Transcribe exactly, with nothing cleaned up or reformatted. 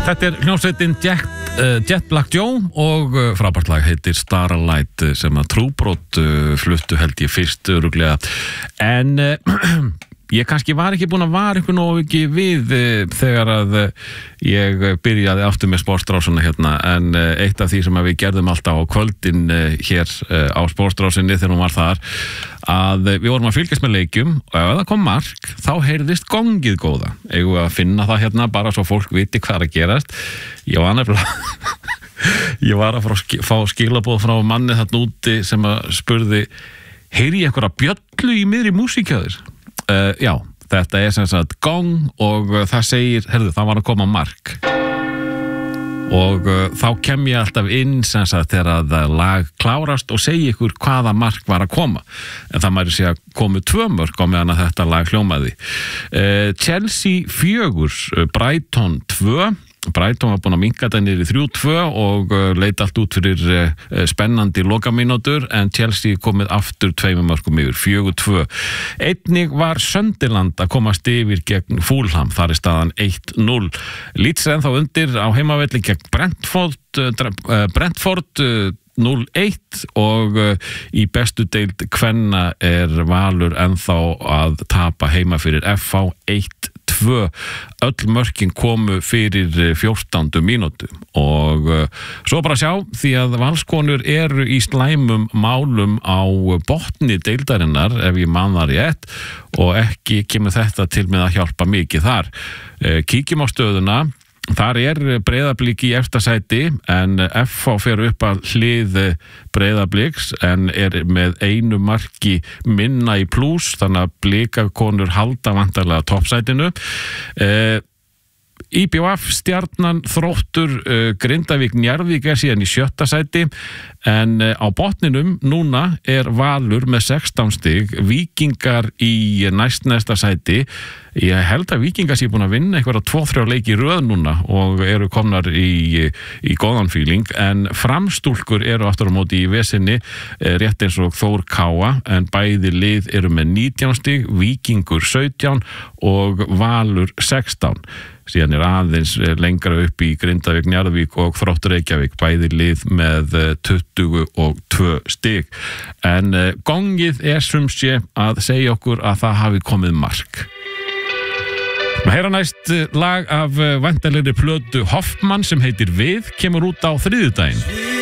Þetta er hljómsveitin Jet, uh, Jet Black Joe og uh, frábært lag heitir Starlight uh, sem að Trúbrot uh, fluttu held ég fyrst öruglega en uh, ég kannski var ekki búin að vara ykkur nógu ekki við uh, þegar að uh, ég byrjaði aftur með sportstrásuna hérna en uh, eitt af því sem við gerðum alltaf á kvöldin uh, hér uh, á sportstrásinni þegar hún var þar að uh, við vorum að fylgjast með leikjum og ef það kom mark þá heyrðist gongið góða eigum við að finna það hérna bara svo fólk viti hvað er að gerast ég var nefnilega ég var að fá skilaboð frá manni þarna úti sem að spurði heyri ég einhverja bjöllu í miðri músíkjáður Uh, já, þetta er sem sagt gong og uh, það segir, herðu, það var að koma mark og uh, þá kem ég alltaf inn sem sagt þegar að lag klárast og segi ykkur hvaða mark var að koma en það mæri sé að komu tvö mörk á meðan að þetta lag hljómaði uh, Chelsea fjögur, uh, Brighton tvö Brighton var búin að minnka þetta niður í þrjú tvö og uh, leit allt út fyrir uh, spennandi lokamínútur en Chelsea komið aftur tveimur mörkum yfir, fjögur tvö. Einnig var Sunderland að komast yfir gegn Fulham, þar er staðan eitt núll. Leeds er ennþá undir á heimavelli gegn Brentford, uh, Brentford uh, núll eitt og uh, í bestu deild kvenna er Valur ennþá að tapa heima fyrir F H eitt tvö. Öll mörkin komu fyrir fjórtándu mínútu og uh, svo bara sjá því að Valskonur eru í slæmum málum á botni deildarinnar ef ég man það rétt og ekki kemur þetta til með að hjálpa mikið þar. Uh, kíkjum á stöðuna. Þar er Breiðablik í efsta sæti en F H fer upp að hlið Breiðabliks en er með einu marki minna í plús þannig að blikakonur halda vantarlega toppsætinu. Eh, í B V F, Stjarnan, Þróttur, uh, Grindavík, Njarðvík er síðan í sjötta sæti en uh, á botninum núna er Valur með sextán stig, Víkingar í næstnæsta sæti. Ég held að Víkingar sé búin að vinna einhverja tvo þrjá leiki í röð núna og eru komnar í, í góðan fíling en Framstúlkur eru aftur á móti í vesinni rétt eins og Þór Káa en bæði lið eru með nítján stig, Víkingur sautján og Valur sextán. Síðan er aðeins lengra upp í Grindavík, Njarðvík og Þróttur Reykjavík, bæði lið með tuttugu og tvö stig. En gongið er sumsé að segja okkur að það hafi komið mark. Við heyra næst lag af væntanlegri plötu Hoffmann sem heitir Við, kemur út á þriðjudaginn.